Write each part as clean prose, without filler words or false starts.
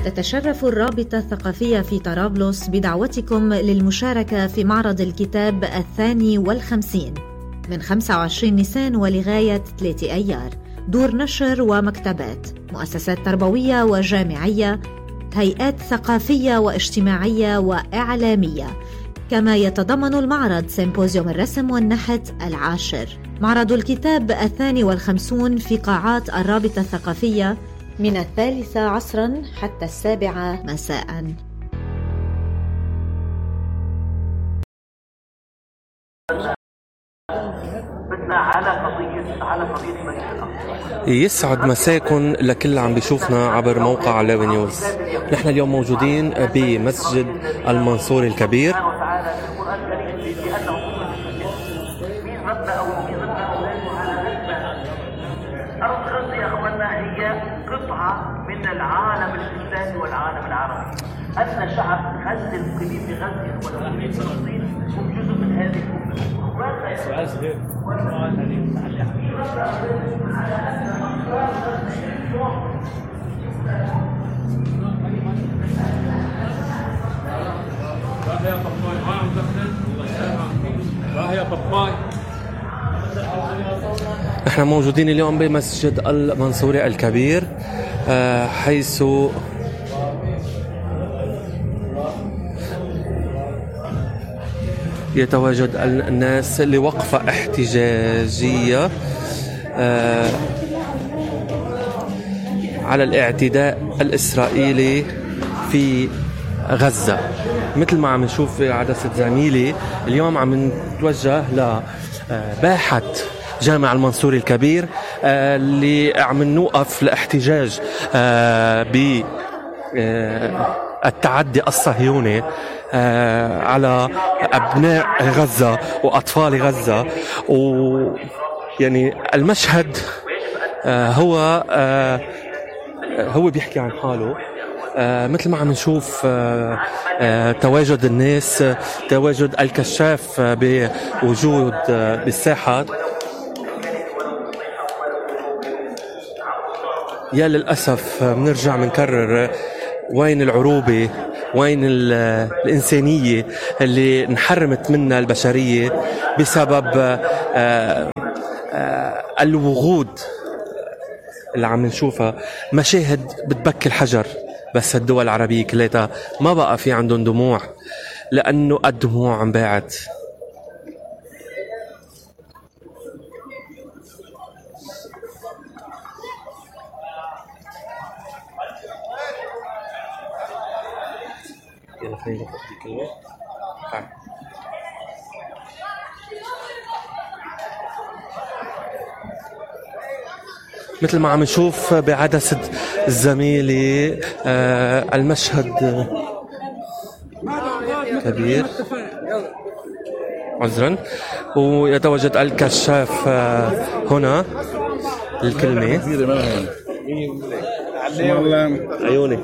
تتشرف الرابطة الثقافية في طرابلس بدعوتكم للمشاركة في معرض الكتاب 52 من 25 نيسان ولغاية 3 أيار. دور نشر ومكتبات، مؤسسات تربوية وجامعية، هيئات ثقافية واجتماعية وإعلامية. كما يتضمن المعرض سيمبوزيوم الرسم والنحت 10. معرض الكتاب 52 في قاعات الرابطة الثقافية من 3 عصرا حتى 7 مساء. يسعد مساكن لكل عم بيشوفنا عبر موقع لاوي نيوز. نحن اليوم موجودين بمسجد المنصوري الكبير. قطعة من العالم الإسلامي والعالم العربي. أن شعب غزة المقيمين بغزة والمقيمين في فلسطين هم جزء من هذه الأمة. نحن موجودين اليوم بمسجد المنصوري الكبير، حيث يتواجد الناس لوقفة احتجاجية على الاعتداء الإسرائيلي في غزة. مثل ما عم نشوف في عدسة زميلي اليوم عم نتوجه لباحة جامع المنصوري الكبير اللي عم نوقف لاحتجاج بالتعدي الصهيوني على أبناء غزة وأطفال غزة. ويعني المشهد هو بيحكي عن حاله. مثل ما عم نشوف تواجد الناس، تواجد الكشاف بوجود بالساحات. يا للأسف منرجع منكرر، وين العروبة، وين الإنسانية اللي انحرمت منها البشرية بسبب الوغود اللي عم نشوفها. مشاهد بتبكي الحجر. بس الدول العربية كلها ما بقى في عندهم دموع، لأنه الدموع عم باعت. يلا خلينا ناخذ كلمة. مثل ما عم نشوف بعدسة زميلي المشهد كبير، عذرا، ويتواجد الكشاف هنا. الكلمة عيوني.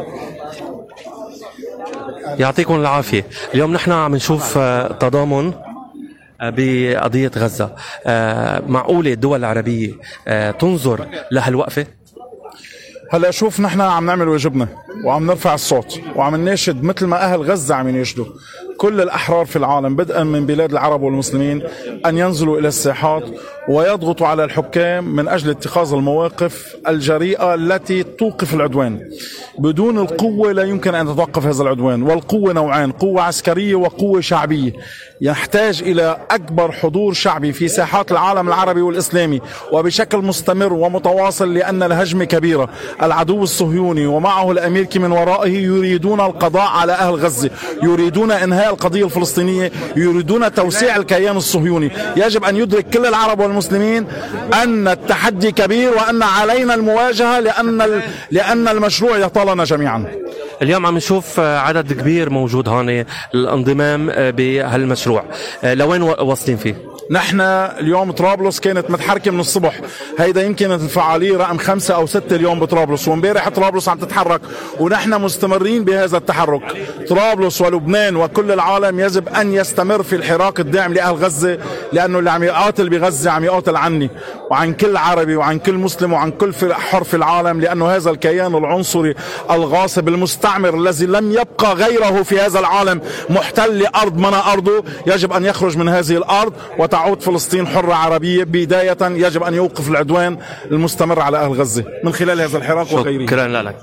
يعطيكم العافية. اليوم نحن عم نشوف تضامن بقضية غزة. معقولة الدول العربية تنظر لهالوقفة؟ هلا شوف، نحن عم نعمل واجبنا وعم نرفع الصوت وعم نناشد مثل ما أهل غزة عم يناشدوا كل الأحرار في العالم بدءا من بلاد العرب والمسلمين أن ينزلوا إلى الساحات ويضغطوا على الحكام من أجل اتخاذ المواقف الجريئة التي توقف العدوان. بدون القوة لا يمكن أن تتوقف هذا العدوان، والقوة نوعان: قوة عسكرية وقوة شعبية. يحتاج إلى أكبر حضور شعبي في ساحات العالم العربي والإسلامي وبشكل مستمر ومتواصل، لأن الهجمة كبيرة. العدو الصهيوني ومعه الأمريكي من ورائه يريدون القضاء على أهل غزة، يريدون إنهاء القضية الفلسطينية، يريدون توسيع الكيان الصهيوني. يجب أن يدرك كل العرب والمسلمين أن التحدي كبير وأن علينا المواجهة، لأن المشروع يطالنا جميعا. اليوم عم نشوف عدد كبير موجود هون الانضمام بهالمشروع، لوين واصلين فيه؟ نحن اليوم طرابلس كانت متحركة من الصبح، هيدا يمكن الفعالية رقم 5 أو 6 اليوم بطرابلس، ومبارح طرابلس عم تتحرك ونحن مستمرين بهذا التحرك. طرابلس ولبنان وكل العالم يجب أن يستمر في الحراك الداعم لأهل غزة، لأنه اللي عم يقاتل بغزة عم يقاتل عني وعن كل عربي وعن كل مسلم وعن كل حر في العالم، لأنه هذا الكيان العنصري الغاصب المستعمر الذي لم يبقى غيره في هذا العالم محتل لأرض من أرضه يجب أن يخرج من هذه الأرض وتعود فلسطين حرة عربية. بداية يجب أن يوقف العدوان المستمر على أهل غزة من خلال هذا الحراك وغيره. شكرا لك.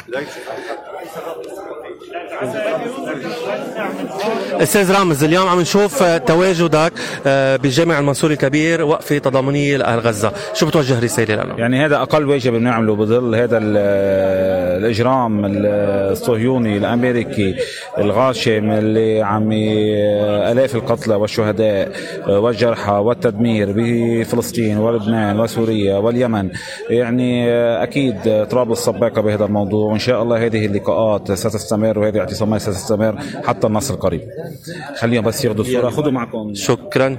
أستاذ رامز، اليوم عم نشوف تواجدك بالجامع المنصوري الكبير وقفة تضامنية لأهل غزة، شو بتوجه رسالة لنا؟ يعني هذا أقل واجب بنعمله بظل هذا الإجرام الصهيوني الأمريكي الغاشم اللي عم آلاف القتلى والشهداء والجرحى والتدمير بفلسطين ولبنان وسوريا واليمن. يعني أكيد طرابلس سباقة بهذا الموضوع، وإن شاء الله هذه اللقاءات ستستمر وهذه الاعتصامات ستستمر حتى النصر القريب. خليهم بس ياخذوا الصورة، خذوا معكم. شكرا.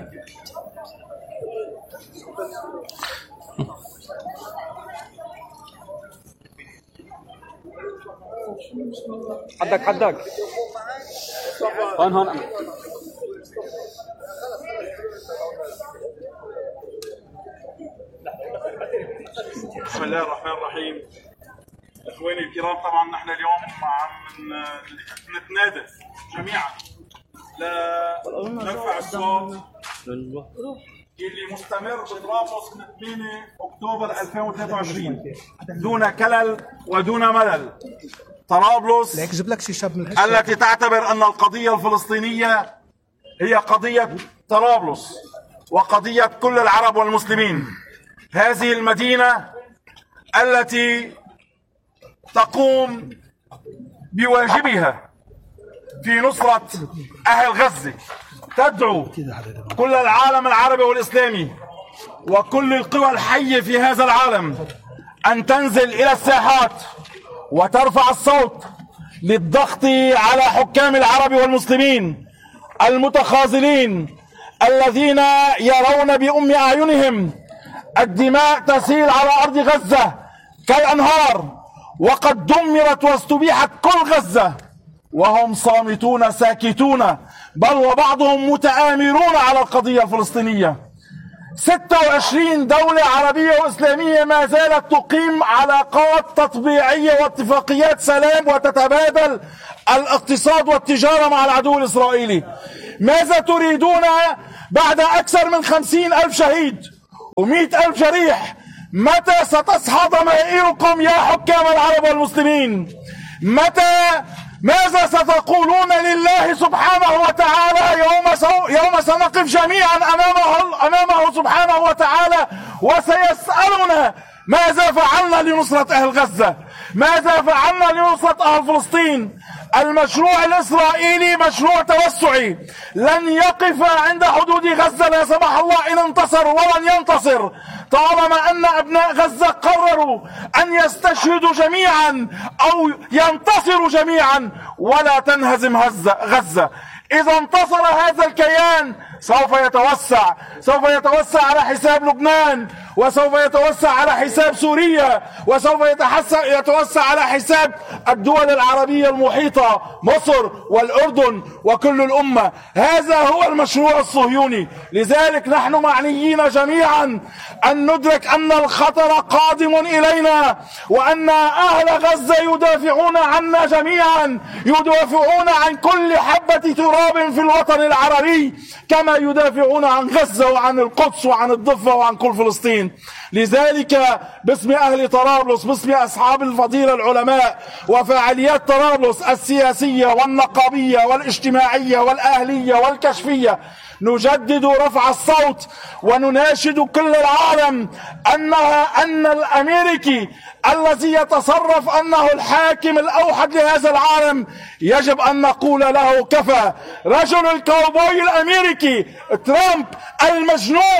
حدك هون بسم الله الرحمن الرحيم. اخواني الكرام، طبعا نحن اليوم عم نتنادى جميعا لنرفع الصوت اللي مستمر بطرابلس من 8 اكتوبر 2023 دون كلل ودون ملل. طرابلس التي تعتبر ان القضية الفلسطينية هي قضية طرابلس وقضية كل العرب والمسلمين. هذه المدينة التي تقوم بواجبها في نصرة أهل غزة تدعو كل العالم العربي والإسلامي وكل القوى الحية في هذا العالم أن تنزل إلى الساحات وترفع الصوت للضغط على حكام العرب والمسلمين المتخاذلين الذين يرون بأم أعينهم الدماء تسيل على أرض غزة كالأنهار، وقد دمرت واستبيحت كل غزة وهم صامتون ساكتون، بل وبعضهم متآمرون على القضية الفلسطينية. 26 دولة عربية وإسلامية ما زالت تقيم علاقات تطبيعية واتفاقيات سلام وتتبادل الاقتصاد والتجارة مع العدو الإسرائيلي. ماذا تريدون بعد أكثر من 50,000 شهيد و100,000 جريح؟ متى ستصحى ضمائركم يا حكام العرب والمسلمين؟ ماذا ستقولون لله سبحانه وتعالى يوم سنقف جميعا أمامه سبحانه وتعالى وسيسألنا ماذا فعلنا لنصرة أهل غزة؟ ماذا فعلنا لنصرة أهل فلسطين؟ المشروع الإسرائيلي مشروع توسعي لن يقف عند حدود غزة لا سمح الله إن انتصر ولن ينتصر طالما أن أبناء غزة قرروا أن يستشهدوا جميعا أو ينتصروا جميعا ولا تنهزم غزة. إذا انتصر هذا الكيان سوف يتوسع على حساب لبنان، وسوف يتوسع على حساب سوريا، وسوف يتوسع على حساب الدول العربية المحيطة مصر والأردن وكل الأمة. هذا هو المشروع الصهيوني. لذلك نحن معنيين جميعا أن ندرك أن الخطر قادم إلينا، وأن أهل غزة يدافعون عنا جميعا، يدافعون عن كل حبة تراب في الوطن العربي كما يدافعون عن غزة وعن القدس وعن الضفة وعن كل فلسطين. لذلك باسم أهل طرابلس، باسم أصحاب الفضيلة العلماء وفعاليات طرابلس السياسية والنقابية والاجتماعية والأهلية والكشفية، نجدد رفع الصوت ونناشد كل العالم أن الأمريكي الذي يتصرف أنه الحاكم الأوحد لهذا العالم يجب أن نقول له كفى. رجل الكاوبوي الأمريكي ترامب المجنون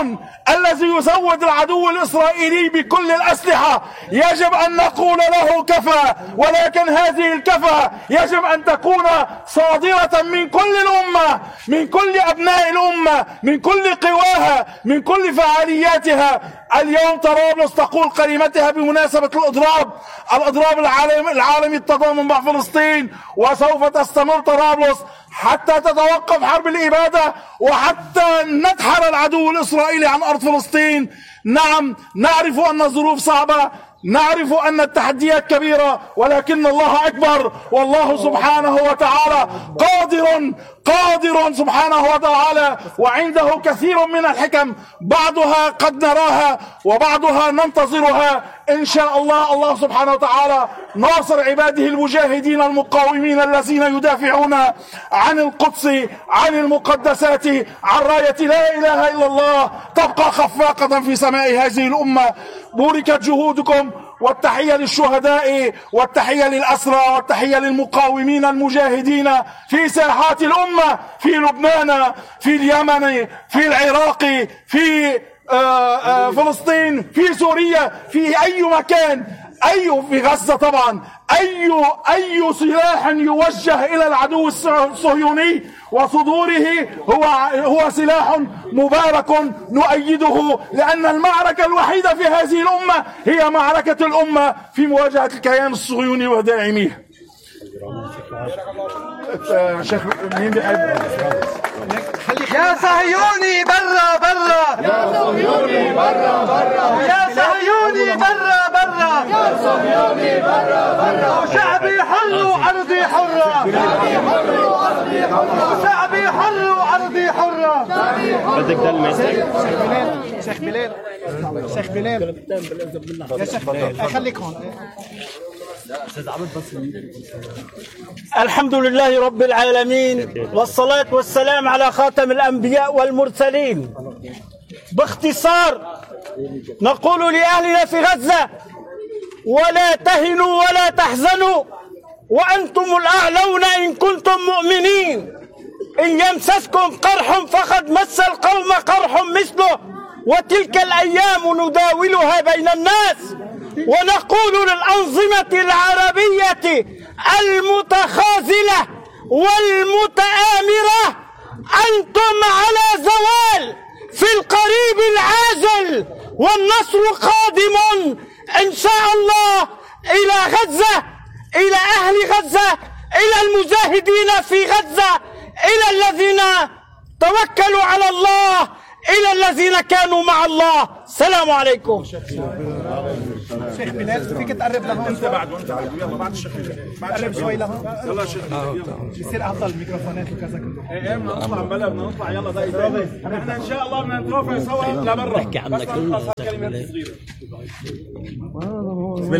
الذي يزود العدو الإسرائيلي بكل الأسلحة يجب أن نقول له كفى، ولكن هذه الكفى يجب أن تكون صادرة من كل الأمة، من كل أبناء الأمة، من كل قواها، من كل فعالياتها. اليوم طرابلس تقول كلمتها بمناسبة الإضراب العالمي التضامن مع فلسطين، وسوف تستمر طرابلس حتى تتوقف حرب الإبادة وحتى ندحر العدو الإسرائيلي عن أرض فلسطين. نعم، نعرف أن الظروف صعبة، نعرف أن التحديات كبيرة، ولكن الله أكبر، والله سبحانه وتعالى قادر سبحانه وتعالى، وعنده كثير من الحكم، بعضها قد نراها وبعضها ننتظرها. إن شاء الله سبحانه وتعالى ناصر عباده المجاهدين المقاومين الذين يدافعون عن القدس، عن المقدسات، عن راية لا إله إلا الله تبقى خفاقة في سماء هذه الأمة. بوركت جهودكم، والتحية للشهداء، والتحية للأسرى، والتحية للمقاومين المجاهدين في ساحات الأمة، في لبنان، في اليمن، في العراق، في فلسطين، في سوريا، في أي مكان، في غزة طبعا. أي سلاح يوجه إلى العدو الصهيوني وصدوره هو سلاح مبارك نؤيده، لأن المعركة الوحيدة في هذه الأمة هي معركة الأمة في مواجهة الكيان الصهيوني وداعميه. شيخ مين بيحب؟ يا صهيوني برا برا، يا صهيوني برا برا، يا صهيوني برا برا، يا صهيوني برا برا، شعبي حر وأرضي حرة، شعبي حر وأرضي حرة، شعبي حر وأرضي حرة. بدك دلمة شيخ بلال، شيخ بلال يا شيخ بلال خليك هون. الحمد لله رب العالمين، والصلاة والسلام على خاتم الأنبياء والمرسلين. باختصار نقول لأهلنا في غزة: ولا تهنوا ولا تحزنوا وأنتم الأعلون إن كنتم مؤمنين. إن يمسسكم قرح فقد مس القوم قرح مثله، وتلك الأيام نداولها بين الناس. ونقول للأنظمة العربية المتخاذلة والمتآمرة: أنتم على زوال في القريب العاجل، والنصر قادم إن شاء الله إلى غزة، إلى أهل غزة، إلى المجاهدين في غزة، إلى الذين توكلوا على الله، إلى الذين كانوا مع الله. السلام عليكم. شيخ بلال فيك تقرب لهون؟ انت بعد يلا بعد الشيخ قرب شوي لهون. يلا شيخ بصير افضل الميكروفونات وكذا كله. ايه بدنا نطلع بلا بدنا نطلع يلا دقيقه. احنا ان شاء الله بدنا نترافع سوا لبرا. احكي عنك كلمات صغيره. بسم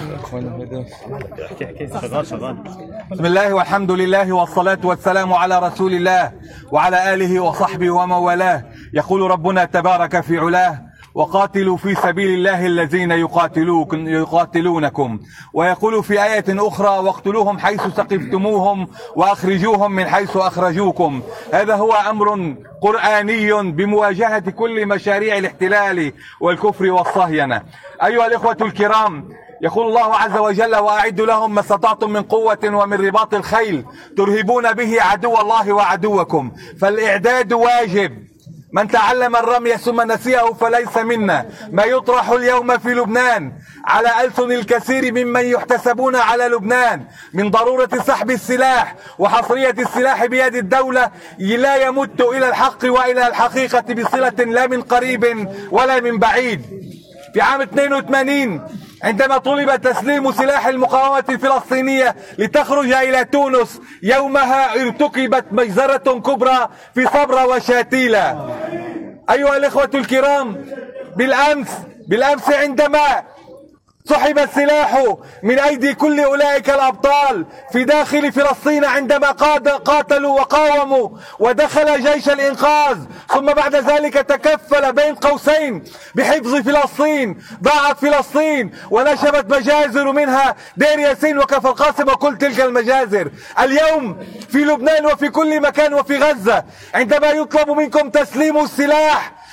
الله والحمد لله والصلاة والسلام على رسول الله وعلى آله وصحبه ومن والاه. يقول ربنا تبارك في علاه: وقاتلوا في سبيل الله الذين يقاتلونكم. ويقول في آية أخرى: واقتلوهم حيث ثقفتموهم وأخرجوهم من حيث أخرجوكم. هذا هو أمر قرآني بمواجهة كل مشاريع الاحتلال والكفر والصهينة. أيها الإخوة الكرام، يقول الله عز وجل: وأعدوا لهم ما استطعتم من قوة ومن رباط الخيل ترهبون به عدو الله وعدوكم. فالإعداد واجب. من تعلم الرمي ثم نسيه فليس منا. ما يطرح اليوم في لبنان على ألسن الكثير ممن يحتسبون على لبنان من ضرورة سحب السلاح وحصرية السلاح بيد الدولة لا يمت إلى الحق وإلى الحقيقة بصلة لا من قريب ولا من بعيد. في عام 82 عندما طلب تسليم سلاح المقاومة الفلسطينية لتخرج إلى تونس، يومها ارتكبت مجزرة كبرى في صبرا وشاتيلا. أيها الإخوة الكرام، بالأمس عندما سحب السلاح من أيدي كل أولئك الأبطال في داخل فلسطين، عندما قاتلوا وقاوموا ودخل جيش الإنقاذ، ثم بعد ذلك تكفل بين قوسين بحفظ فلسطين، ضاعت فلسطين ونشبت مجازر منها دير ياسين وكفر القاسم وكل تلك المجازر. اليوم في لبنان وفي كل مكان وفي غزة عندما يطلب منكم تسليم السلاح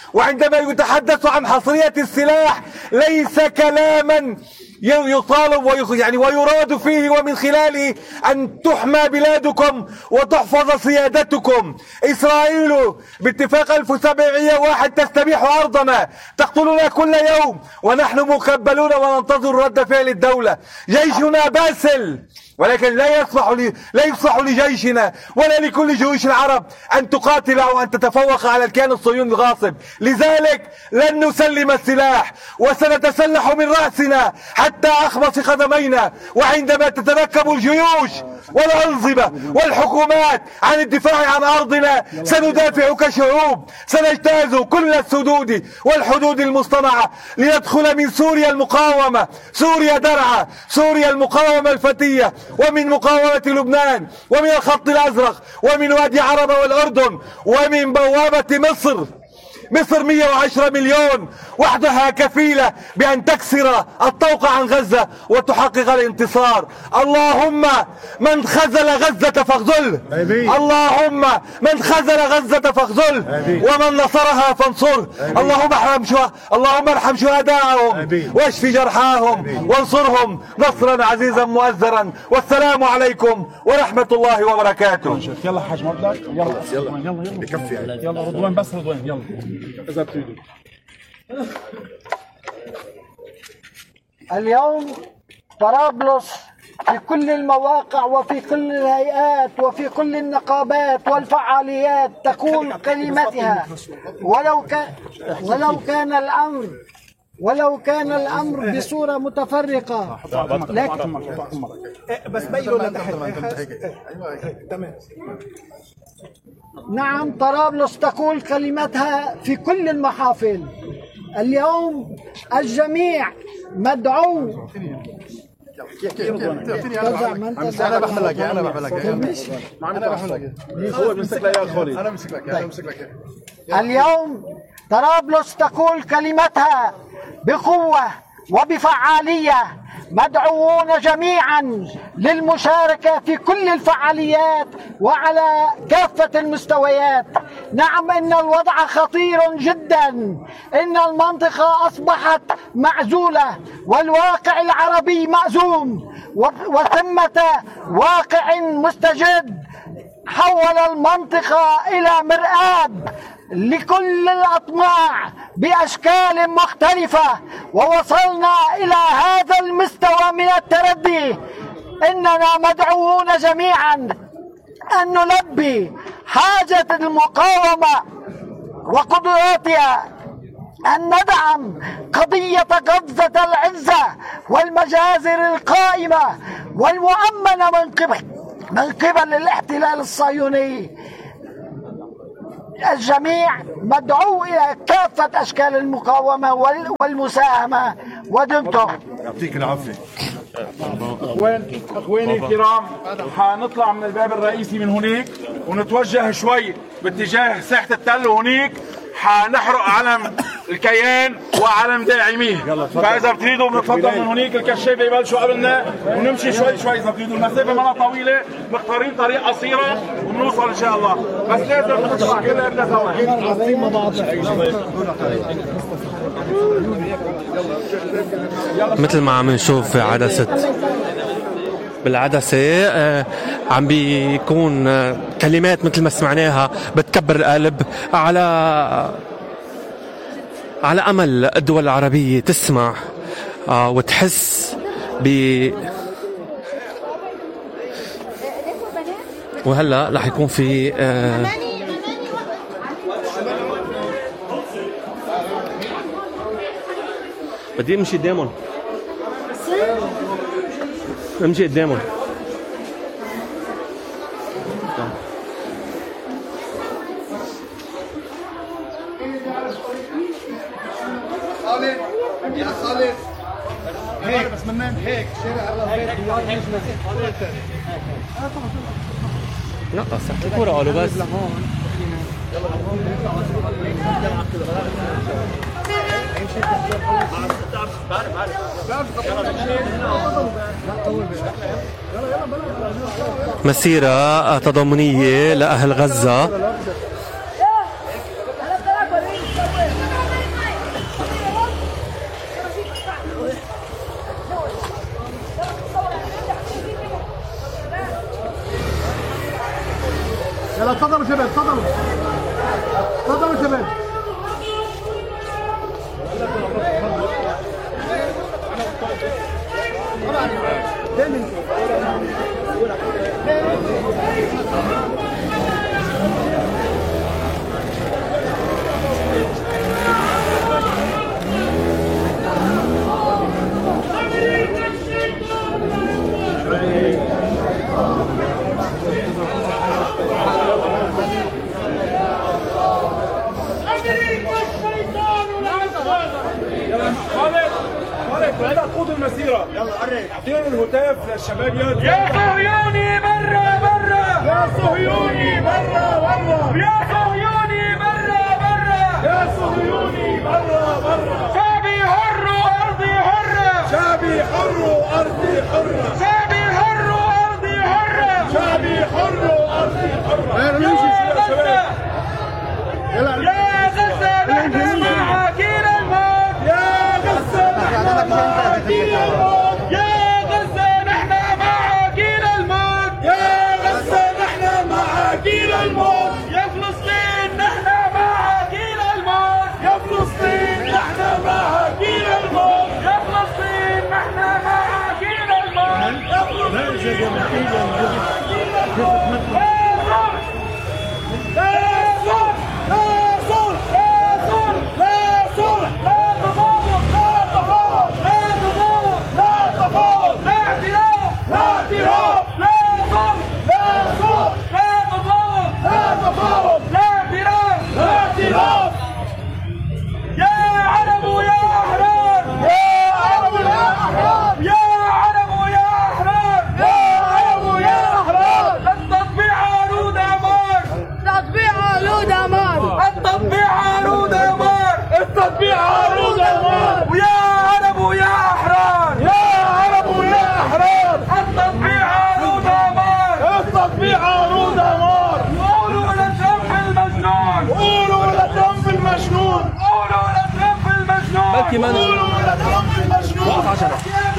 وعندما يتحدث عن حصرية السلاح ليس كلاما يطالب ويراد فيه ومن خلاله أن تحمى بلادكم وتحفظ سيادتكم. إسرائيل باتفاق 1701 تستبيح أرضنا، تقتلنا كل يوم ونحن مكبلون وننتظر رد فعل الدولة. جيشنا باسل، ولكن لا يصلح لجيشنا ولا لكل جيوش العرب أن تقاتل أو أن تتفوق على الكيان الصهيوني الغاصب. لذلك لن نسلم السلاح وسنتسلح من رأسنا حتى أخمص قدمينا. وعندما تتركب الجيوش والأنظمة والحكومات عن الدفاع عن أرضنا سندافع كشعوب، سنجتاز كل السدود والحدود المصطنعة لندخل من سوريا المقاومة، سوريا درعا، سوريا المقاومة الفتية، ومن مقاومة لبنان، ومن الخط الأزرق، ومن وادي عربة والأردن، ومن بوابة مصر. مصر 110 مليون وحدها كفيلة بأن تكسر الطوق عن غزة وتحقق الانتصار. اللهم من خذل غزة فاخذله، اللهم من خذل غزة فاخذله، ومن نصرها فانصره. اللهم ارحم شهداءهم واشف جرحاهم وانصرهم نصرا عزيزا مؤزرا. والسلام عليكم ورحمة الله وبركاته. يلا حاج مبلغ، يلا بكفي، يلا رضوان، بس رضوان، يلا إذا بتريدوا. اليوم طرابلس في كل المواقع وفي كل الهيئات وفي كل النقابات والفعاليات تكون كلمتها، ولو كان الأمر بصورة متفرقة، لكن بس بينوا نعم طرابلس تقول كلمتها في كل المحافل. اليوم الجميع مدعو. انا بحملك هو بيمسك لك يا خالد، انا بمسك لك. اليوم طرابلس تقول كلمتها بقوة وبفعالية، مدعوون جميعا للمشاركة في كل الفعاليات وعلى كافة المستويات. نعم إن الوضع خطير جدا، إن المنطقة أصبحت معزولة والواقع العربي مأزوم، وثمة واقع مستجد حول المنطقة إلى مرآب لكل الأطماع بأشكال مختلفة، ووصلنا إلى هذا المستوى من التردي. إننا مدعوون جميعا أن نلبي حاجة المقاومة وقدراتها، أن ندعم قضية غزة العزة والمجازر القائمة والمؤمنة من قبل الاحتلال الصهيوني. الجميع مدعو إلى كافة أشكال المقاومة والمساهمة. ودمتم. يعطيك العافية. اخواني الكرام، حنطلع من الباب الرئيسي من هناك ونتوجه شوي باتجاه ساحة التل، وهناك حنحرق علم الكيان وعلم داعميه. فاذا بتريدوا بنتفضل من هناك، الكشاف يبلشوا قبلنا ونمشي شوي اذا بتريدوا. المسافه ما طويله، مختارين طريق قصيره وبنوصل ان شاء الله، بس لازم نطلع كلنا بدنا سوا. مثل ما عم نشوف بالعدسة عم بيكون كلمات مثل ما سمعناها بتكبر القلب على أمل الدول العربية تسمع وتحس وهلأ رح يكون في بدي امشي قدامهم، امشي قدامهم. يا خالد هيك بس منين هيك شارع الرافيق دوار نجمة. نقص الكورة قالوا بس. مسيرة تضامنية لأهل غزة يلا تفضلوا شباب تفضلوا تفضلوا شباب. هلا قود المسيرة. يلا قرب. اعطيهم الهتاف للشباب يا صهيوني برا برا. يا صهيوني برا برا. يا صهيوني برا برا. يا صهيوني برا برا. شعبي حر وأرضي حرة. شعبي حر وأرضي حرة. شعبي حر وأرضي حرة. شعبي حر وأرضي حرة. يا غزة. يا غزة نحن معاكين الموت. يا غزة نحن معاكين الموت. يا غزة نحن معاكين الموت. يا غزة نحن معاكين الموت. يا فلسطين نحن معاكين الموت. يا فلسطين نحن معاكين الموت. يا فلسطين نحن معاكين الموت. يا فلسطين كمان وقف عشان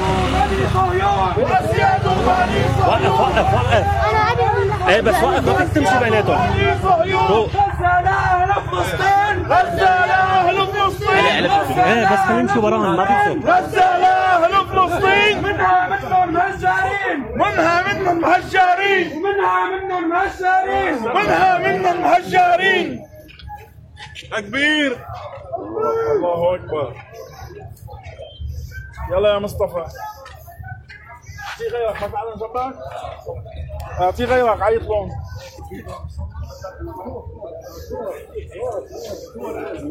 وقف ايه بس وقف ما فيك تمشي بيناتهم. غزة لأهل فلسطين. غزة لأهل فلسطين. ايه بس خلينا نمشي وراهم ما بيصير. غزة لأهل فلسطين. منها منهم مهجرين. منها منهم مهجرين. ومنها منهم مهجرين. منها منهم مهجرين. تكبير. الله أكبر. يلا يا مصطفى. اعطيه غيرك ما تعال جنبك. اعطيه غيرك عيط لهم.